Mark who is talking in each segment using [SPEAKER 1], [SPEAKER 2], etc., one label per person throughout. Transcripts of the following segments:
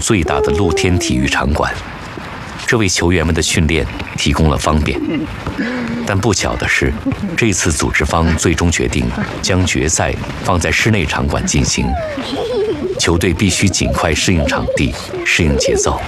[SPEAKER 1] 最大的露天体育场馆，这为球员们的训练提供了方便。但不巧的是，这次组织方最终决定将决赛放在室内场馆进行，球队必须尽快适应场地，适应节奏。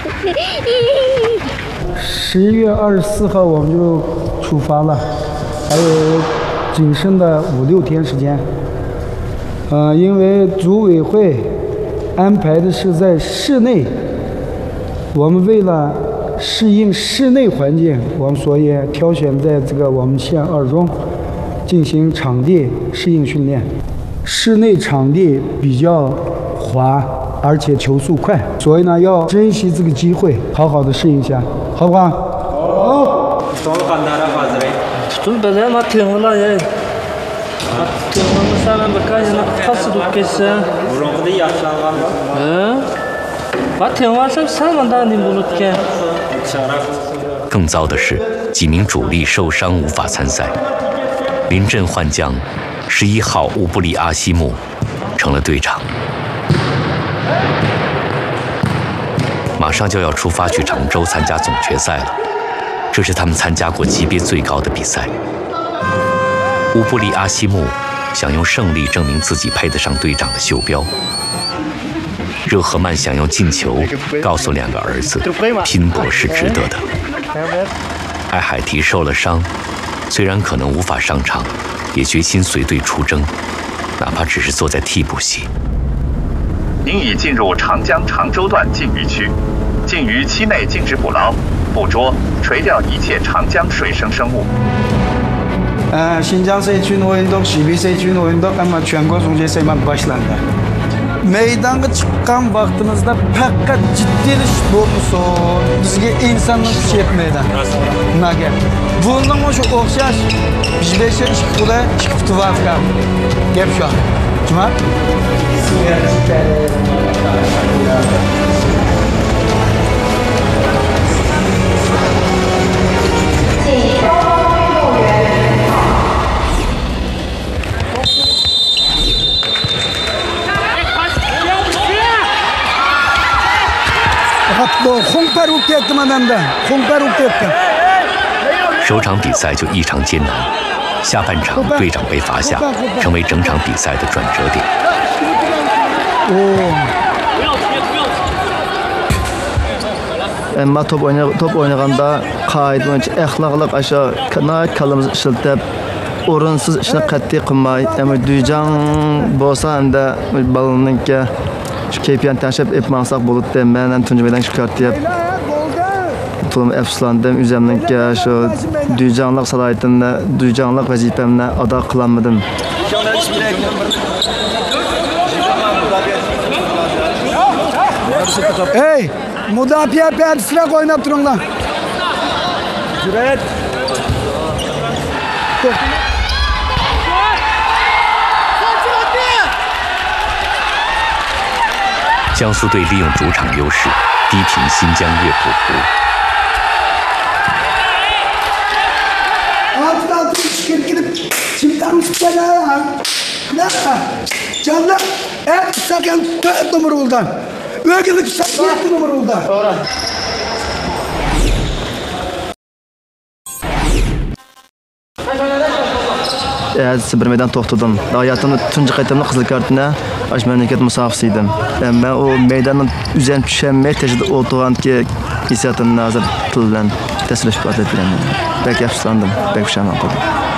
[SPEAKER 2] 11月24号我们就出发了，还有仅剩的5、6天时间。因为组委会安排的是在室内，我们为了适应室内环境，我们所以挑选在这个我们县2中进行场地适应训练。室内场地比较滑，而且球速快，所以呢要珍惜这个机会，好好的适应一下，好不好？好。
[SPEAKER 1] 更糟的是，几名主力受伤无法参赛。临阵换将11号乌布里阿西木成了队长。马上就要出发去常州参加总决赛了，这是他们参加过级别最高的比赛。乌布里阿西木想用胜利证明自己配得上队长的袖标。热赫曼想用进球告诉2个儿子，拼搏是值得的。艾海提受了伤，虽然可能无法上场，也决心随队出征，哪怕只是坐在替补席。
[SPEAKER 3] 您已进入长江常州段禁渔区，禁渔期内禁止捕捞、捕捉、垂钓一切长江水生生物。
[SPEAKER 2] 신장 세춘 oyundak, 12 seçün oyundak ama全国 总决赛만 başlandı. Meydanga çıkan vaktimizde fakat ciddiylik bo'lmasa, bizga insonning kuchi yetmaydi. Nimaga? Bundan o'sha o'xshash 5 2 qo'la 2 putvavka. Gap shu. Nima?
[SPEAKER 1] 首场比赛就异常艰难，下半场队长被罚下，成为整场比赛的转折点。
[SPEAKER 4] Ama top oynaganda qoida bo'yicha axloqliq aşağı kalamizni ishlatib, o'rinsiz ishni qat'iy qilmay, duyjang bo'lsa hamda balonninki shu kayfiyatni tashlab etmasak bo'ladi. Men ham tunji maydonga chiqartib, to'lim afsuslandim. O'zimninki shu duyjanglik salohiyatini, duyjanglik vazifamni ado qilolmadim.
[SPEAKER 2] Hey! Mudafaa perdesine oynab turunglar. Cüret.
[SPEAKER 1] 江苏队利用主场优势，逼平新疆乐谱湖。
[SPEAKER 4] Bir meydan to'xtadim. Hayatımda tunji qaytamda qizil kartini ash mamlakat musofisi edim. Men o meydandan uzan tushmay tejida o'tirganki hissiyotimni hozir til bilan tasvirlash ifodalab beraman. Bek afsuslandim, bek pushaymon qildim.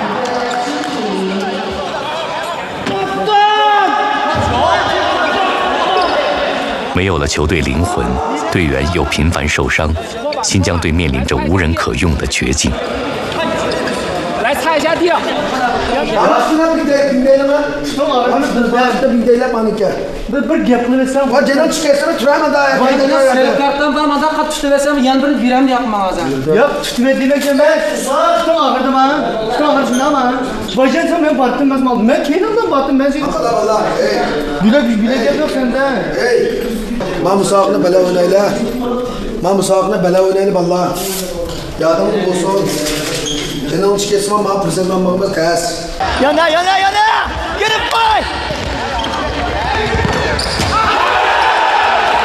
[SPEAKER 1] 没有了球队灵魂，队员又频繁受伤，新疆队面临着无人可用的绝境。
[SPEAKER 5] 来擦一下地。 Bir gap qilsam, va janob chiqasini turaman da. Kartdan barmada qat tushlasam, yana birini beram deyapman hozir. Yo'q, tutmaydilar men. Soat og'irdi men. Og'irdi men. Vajansam men batdim mazmol. Men keldim batdim men. Bilek yo'q senda. Ey. Men musoqni bala o'ynayla. Men musoqni bala o'ynayla vallah. Yadim bo'lsin. Janob chiqasam men prezident bo'lmas qas. Yana. Gelip